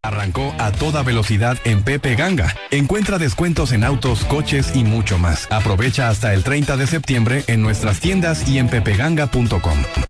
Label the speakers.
Speaker 1: Arrancó a toda velocidad en Pepe Ganga. Encuentra descuentos en autos, coches y mucho más. Aprovecha hasta el 30 de septiembre en nuestras tiendas y en pepeganga.com.